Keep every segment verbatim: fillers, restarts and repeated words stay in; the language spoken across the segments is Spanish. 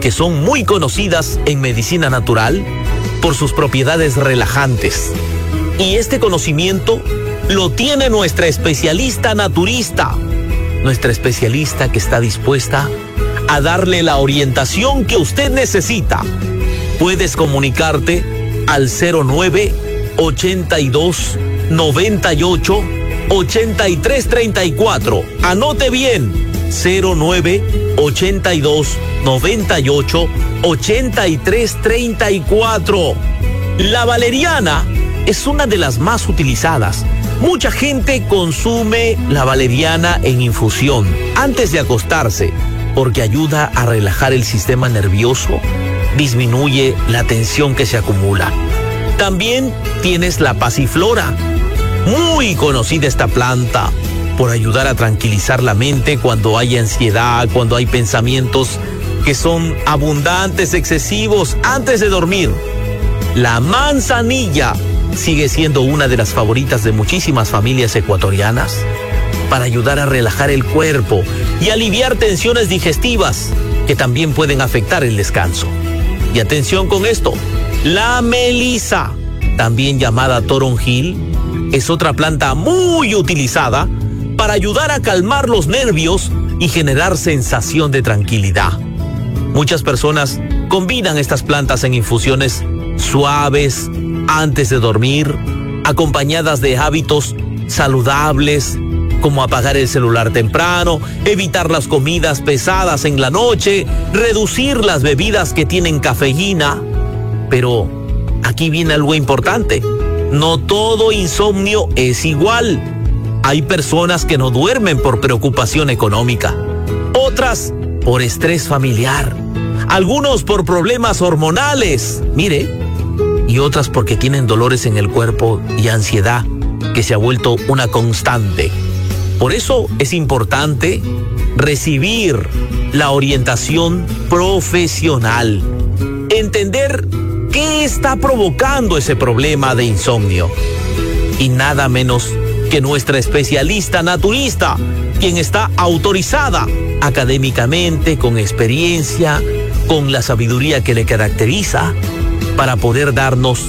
que son muy conocidas en medicina natural por sus propiedades relajantes. Y este conocimiento lo tiene nuestra especialista naturista, nuestra especialista que está dispuesta a darle la orientación que usted necesita. Puedes comunicarte al cero nueve, ochenta y dos, noventa y ocho, ochenta y tres treinta y cuatro. Anote bien, cero nueve, ochenta y dos, noventa y ocho, ochenta y tres treinta y cuatro. La valeriana es una de las más utilizadas. Mucha gente consume la valeriana en infusión antes de acostarse porque ayuda a relajar el sistema nervioso, disminuye la tensión que se acumula. También tienes la pasiflora, muy conocida esta planta por ayudar a tranquilizar la mente cuando hay ansiedad, cuando hay pensamientos que son abundantes, excesivos antes de dormir. La manzanilla sigue siendo una de las favoritas de muchísimas familias ecuatorianas para ayudar a relajar el cuerpo y aliviar tensiones digestivas que también pueden afectar el descanso. Y atención con esto, la melisa, también llamada toronjil, es otra planta muy utilizada para ayudar a calmar los nervios y generar sensación de tranquilidad. Muchas personas combinan estas plantas en infusiones suaves antes de dormir, acompañadas de hábitos saludables como apagar el celular temprano, evitar las comidas pesadas en la noche, reducir las bebidas que tienen cafeína. Pero aquí viene algo importante, no todo insomnio es igual. Hay personas que no duermen por preocupación económica, otras por estrés familiar, algunos por problemas hormonales, mire, y otras porque tienen dolores en el cuerpo y ansiedad que se ha vuelto una constante. Por eso es importante recibir la orientación profesional, entender qué está provocando ese problema de insomnio. Y nada menos que nuestra especialista naturista, quien está autorizada académicamente, con experiencia, con la sabiduría que le caracteriza, para poder darnos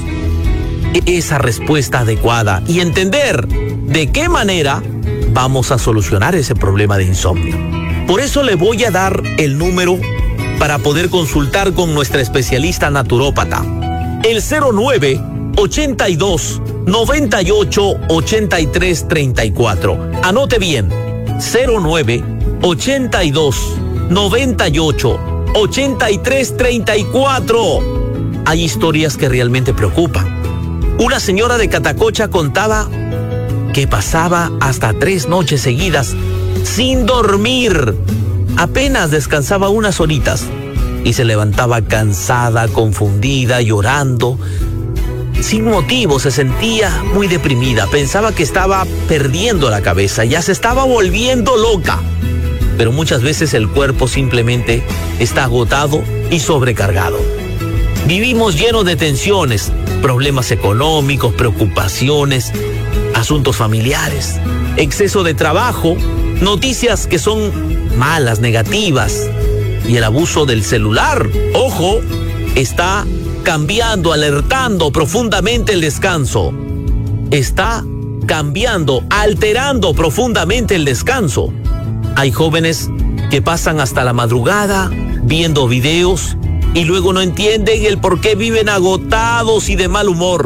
esa respuesta adecuada y entender de qué manera vamos a solucionar ese problema de insomnio. Por eso le voy a dar el número para poder consultar con nuestra especialista naturópata. El cero nueve, ochenta y dos, noventa y ocho, ochenta y tres treinta y cuatro. Anote bien, cero nueve, ochenta y dos, noventa y ocho, ochenta y tres treinta y cuatro. Hay historias que realmente preocupan. Una señora de Catacocha contaba que pasaba hasta tres noches seguidas sin dormir. Apenas descansaba unas horitas y se levantaba cansada, confundida, llorando. Sin motivo, se sentía muy deprimida. Pensaba que estaba perdiendo la cabeza, ya se estaba volviendo loca. Pero muchas veces el cuerpo simplemente está agotado y sobrecargado. Vivimos llenos de tensiones, problemas económicos, preocupaciones, asuntos familiares, exceso de trabajo, noticias que son malas, negativas, y el abuso del celular, ojo, está cambiando, alertando profundamente el descanso. Está cambiando, alterando profundamente el descanso. Hay jóvenes que pasan hasta la madrugada viendo videos y luego no entienden el por qué viven agotados y de mal humor.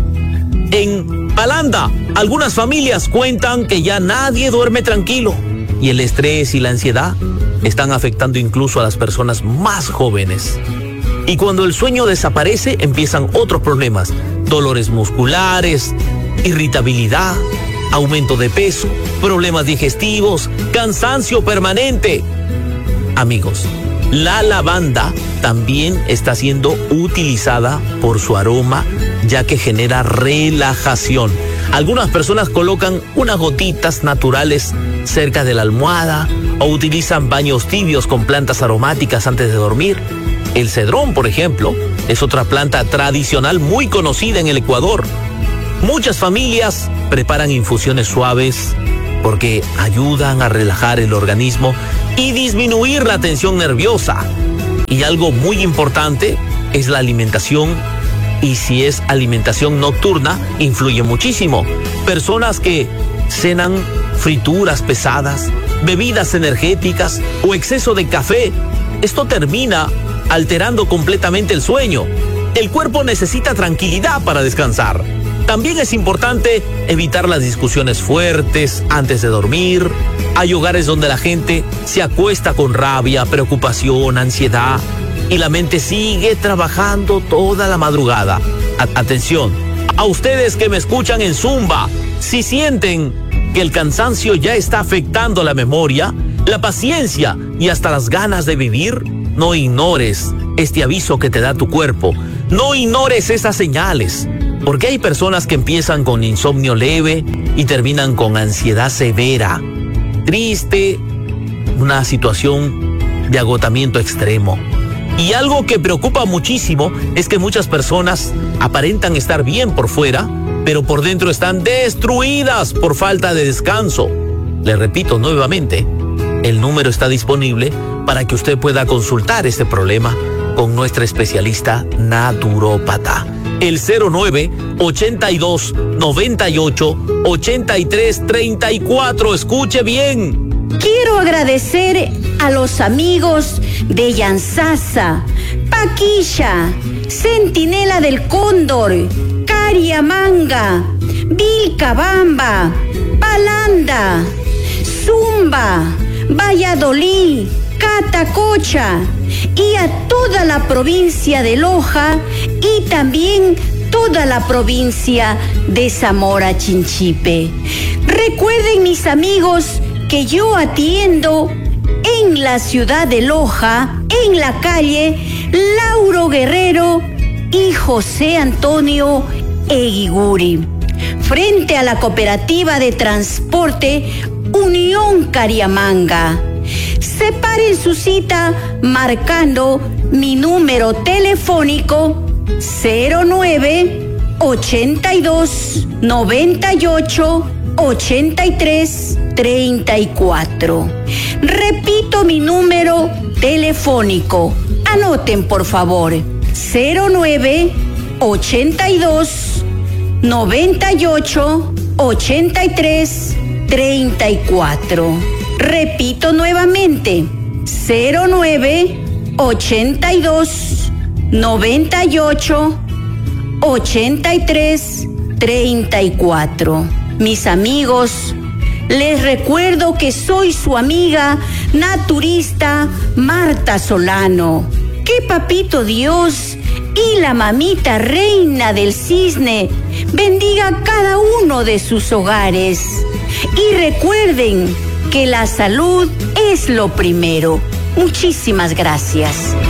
En Palanda, algunas familias cuentan que ya nadie duerme tranquilo y el estrés y la ansiedad están afectando incluso a las personas más jóvenes. Y cuando el sueño desaparece, empiezan otros problemas: dolores musculares, irritabilidad, aumento de peso, problemas digestivos, cansancio permanente. Amigos, la lavanda también está siendo utilizada por su aroma, ya que genera relajación. Algunas personas colocan unas gotitas naturales cerca de la almohada o utilizan baños tibios con plantas aromáticas antes de dormir. El cedrón, por ejemplo, es otra planta tradicional muy conocida en el Ecuador. Muchas familias preparan infusiones suaves porque ayudan a relajar el organismo y disminuir la tensión nerviosa. Y algo muy importante es la alimentación, y si es alimentación nocturna, influye muchísimo. Personas que cenan frituras pesadas, bebidas energéticas o exceso de café, esto termina alterando completamente el sueño. El cuerpo necesita tranquilidad para descansar. También es importante evitar las discusiones fuertes antes de dormir. Hay hogares donde la gente se acuesta con rabia, preocupación, ansiedad y la mente sigue trabajando toda la madrugada. A- atención, a ustedes que me escuchan en Zumba, si sienten que el cansancio ya está afectando la memoria, la paciencia y hasta las ganas de vivir, no ignores este aviso que te da tu cuerpo. No ignores esas señales. Porque hay personas que empiezan con insomnio leve y terminan con ansiedad severa, triste, una situación de agotamiento extremo. Y algo que preocupa muchísimo es que muchas personas aparentan estar bien por fuera, pero por dentro están destruidas por falta de descanso. Le repito nuevamente, el número está disponible para que usted pueda consultar este problema con nuestra especialista naturópata. El cero nueve, ochenta y dos, noventa y ocho, ochenta y tres, treinta y cuatro. Escuche bien. Quiero agradecer a los amigos de Yansasa, Paquilla, Centinela del Cóndor, Cariamanga, Vilcabamba, Palanda, Zumba, Valladolid, Catacocha y a toda la provincia de Loja y también toda la provincia de Zamora Chinchipe. Recuerden, mis amigos, que yo atiendo en la ciudad de Loja, en la calle Lauro Guerrero y José Antonio Eguiguri, frente a la cooperativa de transporte Unión Cariamanga. Separen su cita marcando mi número telefónico cero nueve, ochenta y dos, noventa y ocho, ochenta y tres, treinta y cuatro. Repito mi número telefónico. Anoten, por favor. cero nueve, ochenta y dos, noventa y ocho, ochenta y tres, treinta y cuatro. Repito nuevamente, cero nueve, ochenta y dos, noventa y ocho, ochenta y tres, treinta y cuatro. Mis amigos, les recuerdo que soy su amiga naturista Marta Solano. Que Papito Dios y la Mamita Reina del Cisne bendiga cada uno de sus hogares. Y recuerden que la salud es lo primero. Muchísimas gracias.